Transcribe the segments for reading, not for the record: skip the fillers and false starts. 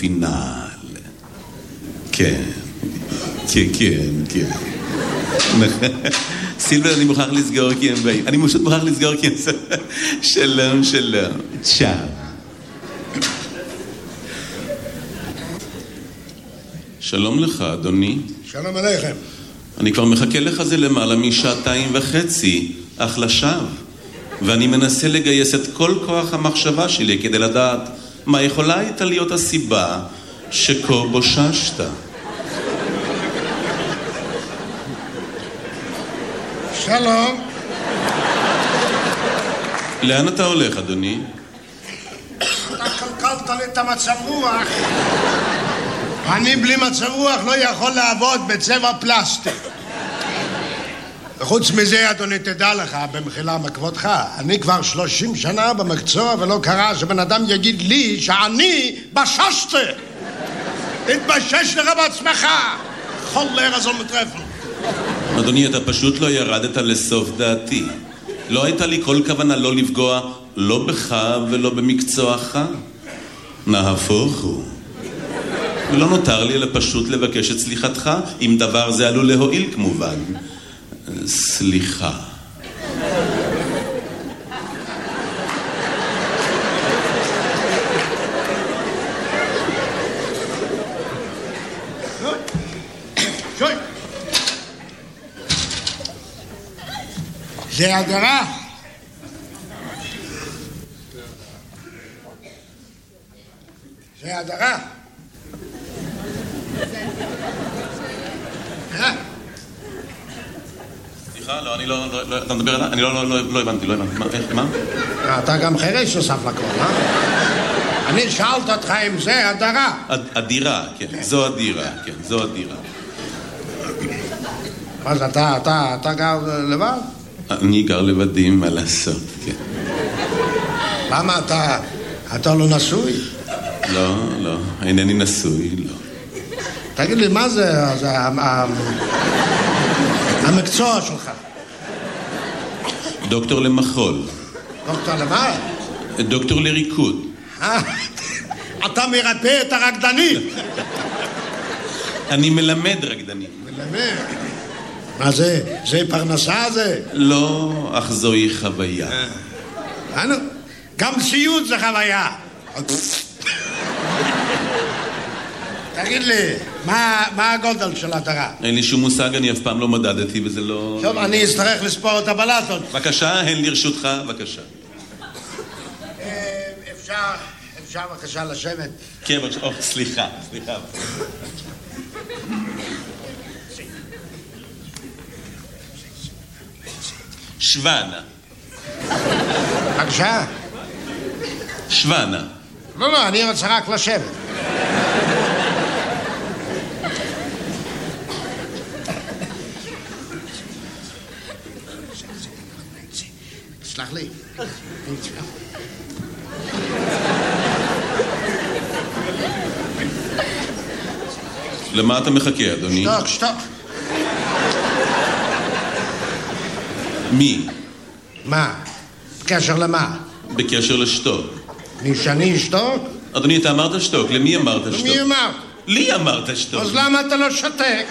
פינל. כן, כן, כן, כן. סילבר, אני מוכרח לסגור כי הם באים. אני פשוט מוכרח לסגור כי הם... שלום, שלום. צ'או. שלום לך, אדוני. שלום עליכם. אני כבר מחכה לך זה למעלה משעתיים וחצי, אך לשווא. ואני מנסה לגייס את כל כוח המחשבה שלי כדי לדעת מה יכולה הייתה להיות הסיבה שכה בוששת. שלום. לאן אתה הולך, אדוני? אתה קלקלת לי את המצב רוח. אני בלי מצב רוח לא יכול לעבוד בצבע פלסטיק. וחוץ מזה, אדוני, תדע לך, במחילה מכבודך, אני כבר 30 שנה במקצוע ולא קרה שבן אדם יגיד לי שאני בששתי. תתבשש לך בעצמך. חולר הזו מטרפן. אדוני, אתה פשוט לא ירדת לסוף דעתי. לא הייתה לי כל כוונה לא לפגוע, לא בך ולא במקצועך. נהפוך הוא. ולא נותר לי אלא פשוט לבקש את סליחתך, אם דבר זה עלול להועיל כמובן. סליחה. שוי. זה הדרה. זה הדרה. סליחה, לא, אני לא, אתה מדבר עליי? אני לא הבנתי, מה? אתה גם חירש נוסף לכל, אה? אני שאלת אותך אם זה הדרה. הדירה, כן, זו הדירה, כן, זו הדירה. אז אתה גר לבד? אני גר לבדי, מה לעשות, כן. למה אתה לא נשוי? לא, אינני נשוי, לא. תגיד לי, מה זה המקצוע שלך? דוקטור למחול. דוקטור למה? דוקטור לריקוד. אתה מרפא את הרקדנים. אני מלמד רקדנים. מלמד? מה זה? זה פרנסה זה? לא, אך זוהי חוויה. גם סיוט זה חוויה. תגיד לי, מה הגודל של הדרה? אין לי שום מושג, אני אף פעם לא מדדתי וזה לא... טוב, אני אצטרך לספור את הבלטות. בבקשה, הן לרשותך, בבקשה. אפשר בבקשה לשבת? כן, בבקשה, סליחה. שוונה. בבקשה? שוונה. לא, אני רוצה רק לשבת. סלח לי. למה אתה מחכה, אדוני? שתוק. מי? מה? בקשר למה? בקשר לשתוק. שאני אשתוק? אדוני, אתה אמרת שתוק. למי אמרת שתוק? למי אמרת? לי אמרת שתוק. אז למה אתה לא שתק?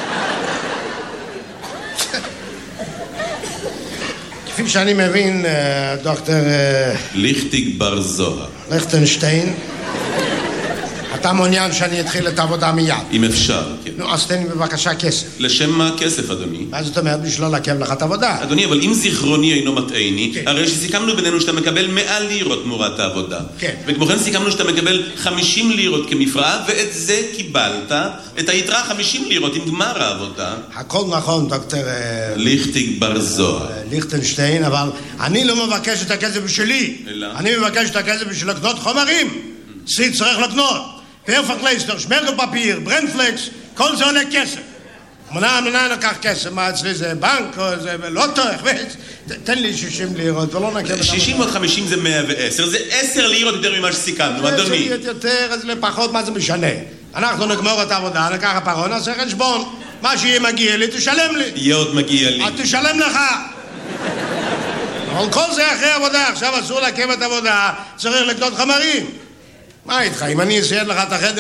כפי שאני מבין, דוקטור... ליכטיג בר זוהר. ליכטנשטיין, אתה מעוניין שאני אתחיל את העבודה מיד. אם אפשר, כן. נו, אז תן לי בבקשה כסף. לשם מה כסף, אדוני? מה זאת אומרת? בשביל לא לעכב לך את העבודה. אדוני, אבל אם זיכרוני אינו מטעני, כן. הרי שסיכמנו בינינו שאתה מקבל 100 לירות תמורת העבודה. כן. וכמו כן סיכמנו שאתה מקבל 50 לירות כמפרעה, ואת זה קיבלת, את היתרה 50 לירות עם גמר העבודה. הכל נכון, דוקטור... ליכטיג בר זוהר. ליכטנשטיין, אבל אני לא מבקש את הכסף בשבילי. אלא? אני מבקש את הכסף בשביל לקנות חומרים. צריך לקנות. פרפקלייסטר, שמרגל פפיר, ברנדפלקס, כל זה עולה כסף. מנה לקח כסף, מה אצלי זה בנק או זה לוטו, תן לי 60 לירות ולא נקב... 60 ועוד 50 זה 110, זה 10 לירות יותר ממה שסיכמנו, אדוני. זה יותר, אז לפחות מה זה משנה? אנחנו נגמור את העבודה, נקח הפרון, נעשה חשבון. מה שיהיה מגיע לי, תשלם לי. יהיה עוד מגיע לי. תשלם לך. אבל כל זה אחרי עבודה, עכשיו אסור לעכב את העבודה, צריך לקנות חומרים. מה איתך, אם אני אסייד לך את החדר